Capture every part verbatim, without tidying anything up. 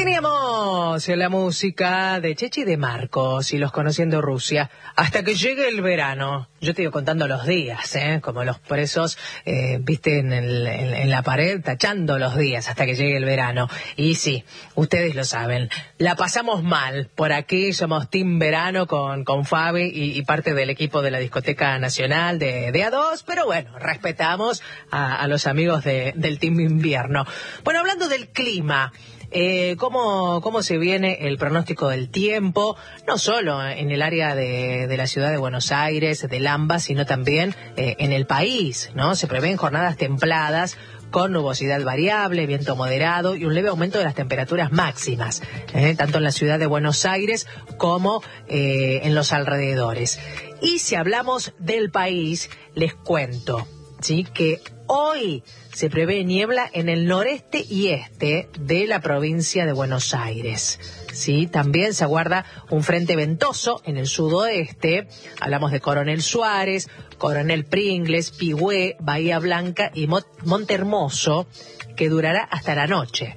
Teníamos la música de Chechi de Marcos y los Conociendo Rusia hasta que llegue el verano. Yo te iba contando los días, ¿eh? Como los presos, eh, viste, en, el, en, en la pared, tachando los días hasta que llegue el verano. Y sí, ustedes lo saben, la pasamos mal. Por aquí somos Team Verano con, con Fabi y, y parte del equipo de la Discoteca Nacional de, de A dos, pero bueno, respetamos a, a los amigos de, del Team Invierno. Bueno, hablando del clima, Eh, ¿cómo, ¿Cómo se viene el pronóstico del tiempo? No solo en el área de, de la ciudad de Buenos Aires, del AMBA, sino también eh, en el país, ¿no? Se prevén jornadas templadas con nubosidad variable, viento moderado y un leve aumento de las temperaturas máximas, ¿eh? Tanto en la ciudad de Buenos Aires como eh, en los alrededores. Y si hablamos del país, les cuento, ¿sí?, que hoy se prevé niebla en el noreste y este de la provincia de Buenos Aires. Sí, también se aguarda un frente ventoso en el sudoeste. Hablamos de Coronel Suárez, Coronel Pringles, Pigüé, Bahía Blanca y Monte Hermoso, que durará hasta la noche.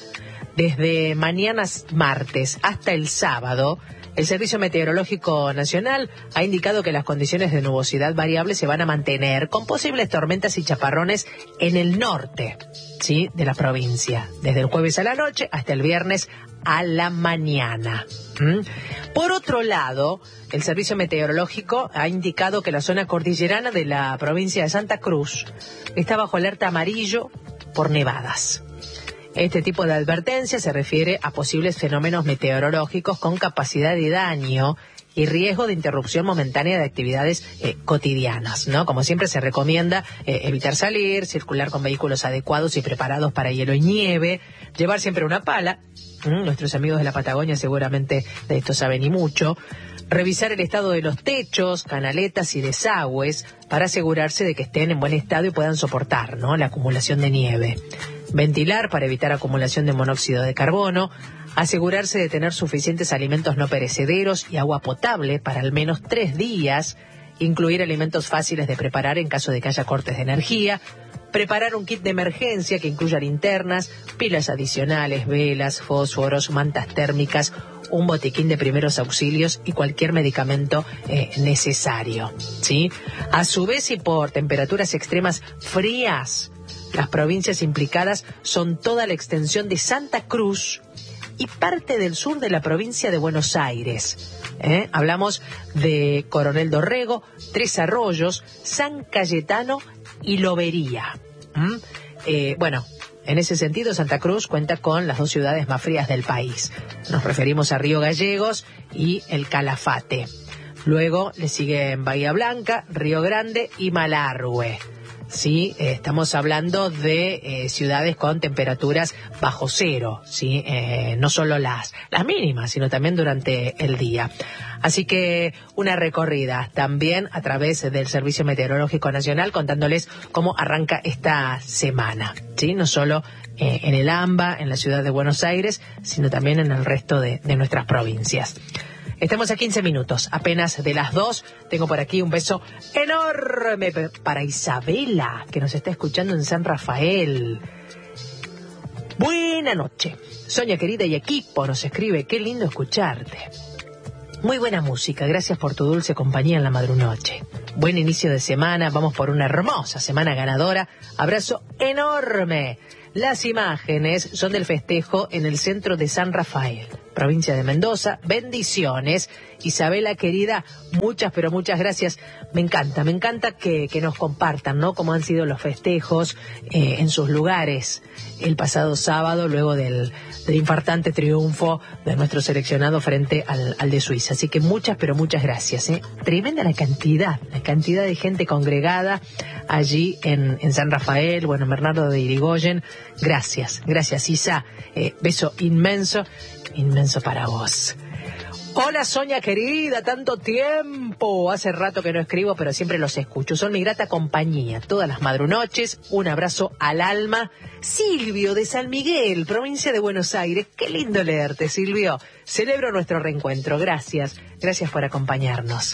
Desde mañana martes hasta el sábado, el Servicio Meteorológico Nacional ha indicado que las condiciones de nubosidad variable se van a mantener con posibles tormentas y chaparrones en el norte, ¿sí?, de la provincia, desde el jueves a la noche hasta el viernes a la mañana. ¿Mm? Por otro lado, el Servicio Meteorológico ha indicado que la zona cordillerana de la provincia de Santa Cruz está bajo alerta amarillo por nevadas. Este tipo de advertencia se refiere a posibles fenómenos meteorológicos con capacidad de daño y riesgo de interrupción momentánea de actividades eh, cotidianas, ¿no? Como siempre se recomienda eh, evitar salir, circular con vehículos adecuados y preparados para hielo y nieve, llevar siempre una pala. ¿Mm? Nuestros amigos de la Patagonia seguramente de esto saben y mucho. Revisar el estado de los techos, canaletas y desagües para asegurarse de que estén en buen estado y puedan soportar, ¿no?, la acumulación de nieve. Ventilar para evitar acumulación de monóxido de carbono. Asegurarse de tener suficientes alimentos no perecederos y agua potable para al menos tres días. Incluir alimentos fáciles de preparar en caso de que haya cortes de energía. Preparar un kit de emergencia que incluya linternas, pilas adicionales, velas, fósforos, mantas térmicas, un botiquín de primeros auxilios y cualquier medicamento eh, necesario, ¿sí? A su vez, y por temperaturas extremas frías, las provincias implicadas son toda la extensión de Santa Cruz y parte del sur de la provincia de Buenos Aires. ¿Eh? Hablamos de Coronel Dorrego, Tres Arroyos, San Cayetano y Lobería. ¿Mm? Eh, bueno, en ese sentido, Santa Cruz cuenta con las dos ciudades más frías del país. Nos referimos a Río Gallegos y el Calafate. Luego le siguen Bahía Blanca, Río Grande y Malargüe. Sí, eh, estamos hablando de eh, ciudades con temperaturas bajo cero, sí, eh, no solo las, las mínimas, sino también durante el día. Así que una recorrida también a través del Servicio Meteorológico Nacional contándoles cómo arranca esta semana, sí, no solo eh, en el AMBA, en la ciudad de Buenos Aires, sino también en el resto de, de nuestras provincias. Estamos a quince minutos, apenas de las dos. Tengo por aquí un beso enorme para Isabela, que nos está escuchando en San Rafael. Buena noche. Sonia querida y equipo nos escribe, qué lindo escucharte. Muy buena música, gracias por tu dulce compañía en la madrunoche. Buen inicio de semana, vamos por una hermosa semana ganadora. Abrazo enorme. Las imágenes son del festejo en el centro de San Rafael, provincia de Mendoza. Bendiciones. Isabela querida, muchas pero muchas gracias. Me encanta, me encanta que, que nos compartan, ¿no?, cómo han sido los festejos eh, en sus lugares el pasado sábado, luego del, del infartante triunfo de nuestro seleccionado frente al, al de Suiza. Así que muchas pero muchas gracias, ¿eh? Tremenda la cantidad, la cantidad de gente congregada allí en, en San Rafael, bueno, en Bernardo de Irigoyen. Gracias, gracias Isa, eh, beso inmenso, inmenso para vos. Hola Sonia querida, tanto tiempo, hace rato que no escribo pero siempre los escucho, son mi grata compañía todas las madrunoches, un abrazo al alma. Silvio de San Miguel, provincia de Buenos Aires, qué lindo leerte Silvio, celebro nuestro reencuentro, gracias, gracias por acompañarnos.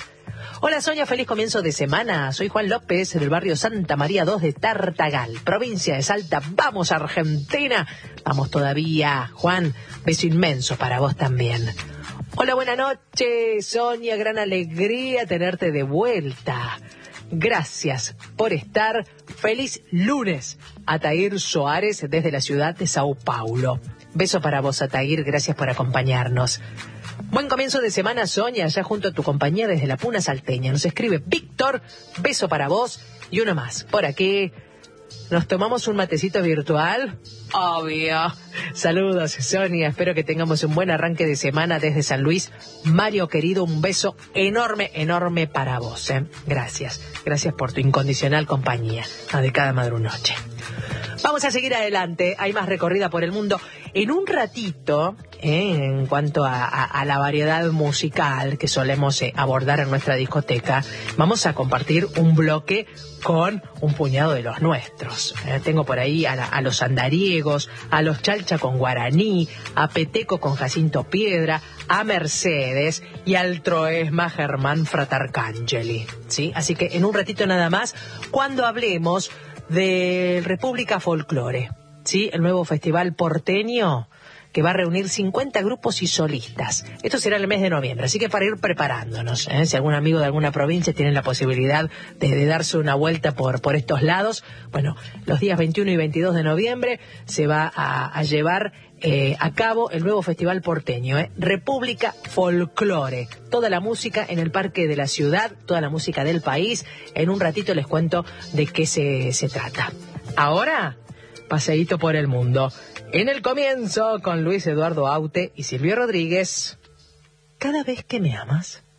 Hola Sonia, feliz comienzo de semana. Soy Juan López del barrio Santa María dos de Tartagal, provincia de Salta. Vamos Argentina. Vamos todavía. Juan, beso inmenso para vos también. Hola, buenas noches, Sonia. Gran alegría tenerte de vuelta. Gracias por estar. Feliz lunes. Atair Soares desde la ciudad de Sao Paulo. Beso para vos, Atair. Gracias por acompañarnos. Buen comienzo de semana, Sonia, ya junto a tu compañía desde la Puna Salteña. Nos escribe Víctor, beso para vos. Y uno más, por aquí. ¿Nos tomamos un matecito virtual? Obvio. Saludos, Sonia. Espero que tengamos un buen arranque de semana desde San Luis. Mario, querido, un beso enorme, enorme para vos. ¿eh? Gracias. Gracias por tu incondicional compañía de cada madrunoche. Vamos a seguir adelante. Hay más recorrida por el mundo. En un ratito, eh, en cuanto a, a, a la variedad musical que solemos eh, abordar en nuestra discoteca, vamos a compartir un bloque con un puñado de los nuestros. Eh, tengo por ahí a, la, a los andariegos, a los chalcha con guaraní, a Peteco con Jacinto Piedra, a Mercedes y al Troesma Germán Fratarcangeli. ¿Sí? Así que en un ratito nada más, cuando hablemos de República Folklore, ¿sí? El nuevo festival porteño que va a reunir cincuenta grupos y solistas. Esto será el mes de noviembre, así que para ir preparándonos, ¿eh? Si algún amigo de alguna provincia tiene la posibilidad de, de darse una vuelta por, por estos lados, bueno, los días veintiuno y veintidós de noviembre se va a, a llevar eh, a cabo el nuevo festival porteño, ¿eh? República Folklore. Toda la música en el Parque de la Ciudad, toda la música del país. En un ratito les cuento de qué se, se trata. Ahora, paseíto por el mundo. En el comienzo, con Luis Eduardo Aute y Silvio Rodríguez. Cada vez que me amas.